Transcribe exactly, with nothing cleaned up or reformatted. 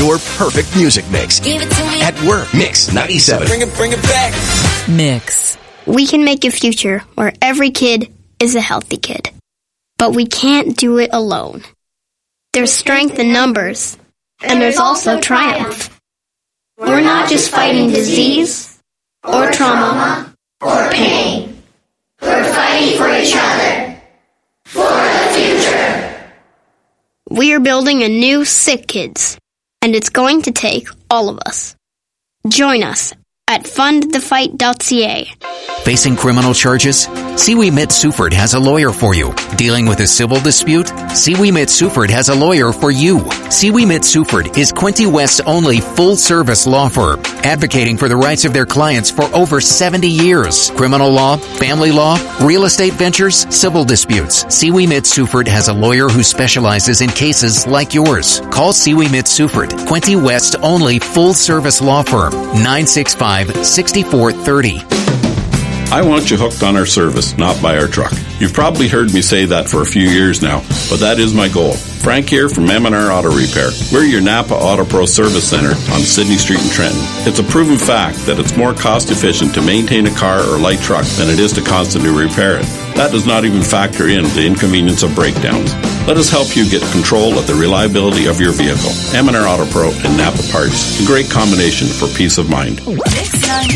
your perfect music mix. Give it to me. At work, Mix ninety-seven. Bring it, bring it back. Mix. We can make a future where every kid is a healthy kid. But we can't do it alone. There's strength in numbers, and there's also triumph. We're not just fighting disease, or trauma, or pain. We're fighting for each other, for the future. We are building a new Sick Kids, and it's going to take all of us. Join us at fund the fight dot c a. Facing criminal charges? Siwi Mit-Suford has a lawyer for you. Dealing with a civil dispute? Siwi Mit-Suford has a lawyer for you. Siwi Mit-Suford is Quinte West's only full-service law firm, advocating for the rights of their clients for over seventy years. Criminal law, family law, real estate ventures, civil disputes. Siwi Mit-Suford has a lawyer who specializes in cases like yours. Call Siwi Mit-Suford, Quinte West's only full-service law firm, nine six five, six four three zero. I want you hooked on our service, not by our truck. You've probably heard me say that for a few years now, but that is my goal. Frank here from M and R Auto Repair. We're your Napa Auto Pro Service Center on Sydney Street in Trenton. It's a proven fact that it's more cost efficient to maintain a car or light truck than it is to constantly repair it. That does not even factor in the inconvenience of breakdowns. Let us help you get control of the reliability of your vehicle. M and R Auto Pro and Napa Parts, a great combination for peace of mind.